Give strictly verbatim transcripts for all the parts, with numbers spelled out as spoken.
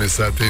osam je sati.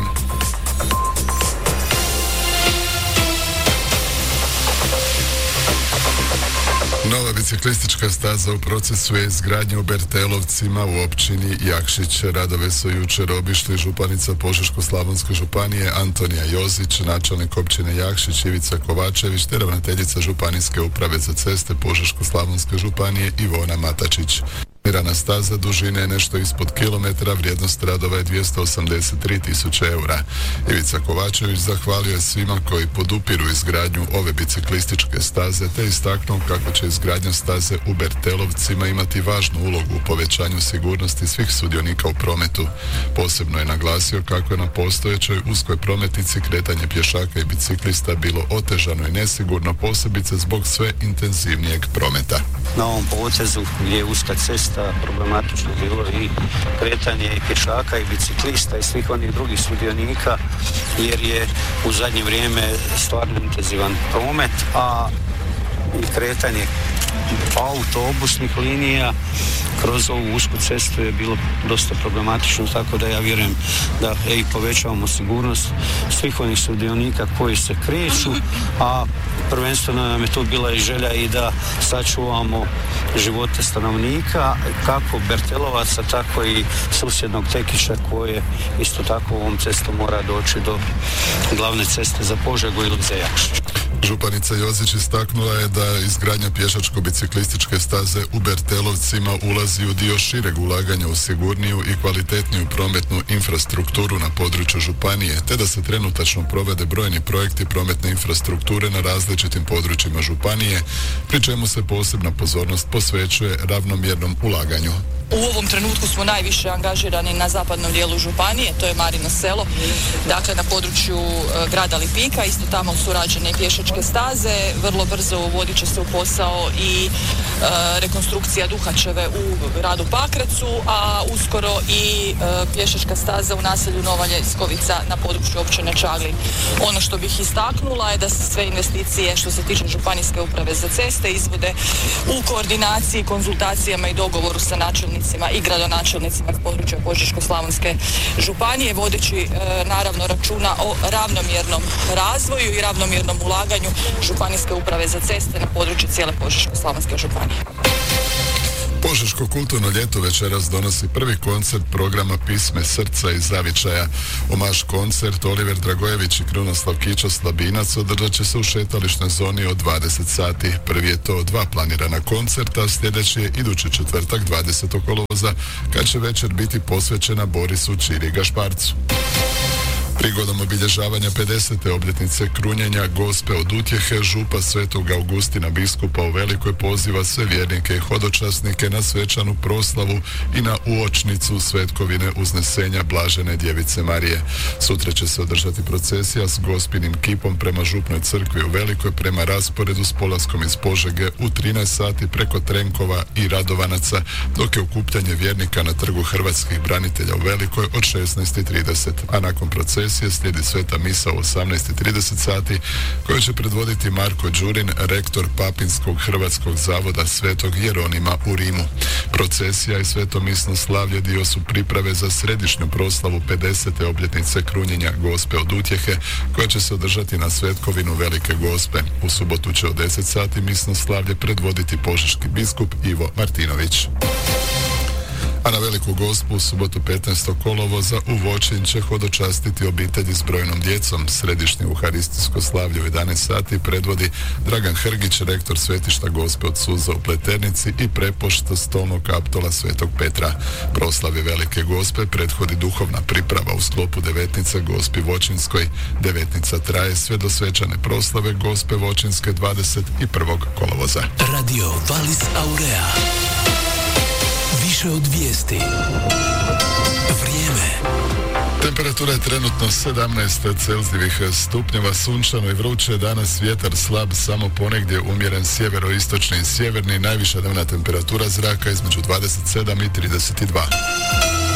Nova biciklistička staza u procesu je izgradnje u Bertelovcima u općini Jakšić. Radove su jučer obišli županica Požeško-slavonske županije Antonija Jozić, načelnik općine Jakšić Ivica Kovačević te ravnateljica Županijske uprave za ceste Požeško-slavonske županije Ivona Matačić. Planirana staza dužine je nešto ispod kilometra, vrijednost radova je dvjesto osamdeset tri tisuće eura. Ivica Kovačević zahvalio je svima koji podupiru izgradnju ove biciklističke staze te istaknuo kako će izgradnja staze u Bertelovcima imati važnu ulogu u povećanju sigurnosti svih sudionika u prometu. Posebno je naglasio kako je na postojećoj uskoj prometnici kretanje pješaka i biciklista bilo otežano i nesigurno, posebice zbog sve intenzivnijeg prometa. Na ovom potezu gdje je uska cesta problematično bilo i kretanje i pješaka i biciklista i svih onih drugih sudionika, jer je u zadnje vrijeme stvarno intenzivan promet, a i kretanje autobusnih linija kroz ovu usku cestu je bilo dosta problematično, tako da ja vjerujem da i povećavamo sigurnost svih onih sudionika koji se kreću, a prvenstveno nam je tu bila i želja i da sačuvamo živote stanovnika, kako Bertelovaca, tako i susjednog Tekića, koje isto tako ovom cestom mora doći do glavne ceste za Požegu ili za Jakšić. Županica Jozić istaknula je da izgradnja pješačko-biciklističke staze u Bertelovcima ulazi u dio šireg ulaganja u sigurniju i kvalitetniju prometnu infrastrukturu na području županije, te da se trenutačno provede brojni projekti prometne infrastrukture na različitim područjima županije, pri čemu se posebna pozornost posvećuje ravnomjernom ulaganju. U ovom trenutku smo najviše angažirani na zapadnom dijelu županije, to je Marino selo, dakle na području e, grada Lipika, isto tamo su rađene i pješačke staze, vrlo brzo uvodit će se u posao i e, rekonstrukcija Duhačeve u gradu Pakracu, a uskoro i e, pješačka staza u naselju Nova Ljeskovica na području općine Čaglin. Ono što bih istaknula je da se sve investicije što se tiče Županijske uprave za ceste izvode u koordinaciji, konzultacijama i dogovoru sa načelnicima i gradonačelnicima s područja Požeško-slavonske županije, vodeći e, naravno računa o ravnomjernom razvoju i ravnomjernom ulaganju Županijske uprave za ceste na području cijele Požeško-slavonske županije. Požeško kulturno ljeto večeras donosi prvi koncert programa Pisme srca i zavičaja. Omaš koncert Oliver Dragojević i Krunoslav Kićo Slabinac održat će se u šetališnoj zoni od dvadeset sati. Prvi je to dva planirana koncerta, sljedeći je idući četvrtak dvadesetog kolovoza, kad će večer biti posvećena Borisu Čiri Gašparcu. Prigodom obilježavanja pedesete obljetnice krunjenja Gospe od utjehe, župa Svetog Augustina biskupa u Velikoj poziva sve vjernike i hodočasnike na svečanu proslavu i na uočnicu svetkovine uznesenja Blažene Djevice Marije. Sutra će se održati procesija s Gospinim kipom prema župnoj crkvi u Velikoj prema rasporedu s polaskom iz Požege u trinaest sati preko Trenkova i Radovanaca, dok je okupljanje vjernika na trgu Hrvatskih branitelja u Velikoj od šesnaest i trideset, a nakon procesije slijedi sveta misa u osamnaest i trideset sati koju će predvoditi Marko Đurin, rektor Papinskog Hrvatskog zavoda Svetog Jeronima u Rimu. Procesija i sveto misno slavlje dio su priprave za središnju proslavu pedesete obljetnice krunjenja Gospe od utjehe koja će se održati na Svetkovinu Velike Gospe. U subotu će od deset sati misno slavlje predvoditi požeški biskup Ivo Martinović. A na Veliku Gospu u subotu petnaestog kolovoza u Voćin će hodočastiti obitelji s brojnom djecom. Središnje euharistijsko slavlje u jedanaest sati predvodi Dragan Hrgić, rektor svetišta Gospe od suza u Pleternici i prepošta stolnog kaptola Svetog Petra. Proslavi Velike Gospe prethodi duhovna priprava u sklopu devetnice Gospi Voćinskoj. Devetnica traje sve do svečane proslave Gospe Voćinske dvadeset prvog kolovoza. Radio Valis Aurea. Više od vijesti. Vrijeme. Temperatura je trenutno sedamnaest celzijevih stupnjeva, sunčano i vruće, danas vjetar slab, samo ponegdje umjeren sjeveroistočni i sjeverni, najviša dnevna temperatura zraka između dvadeset sedam i trideset dva.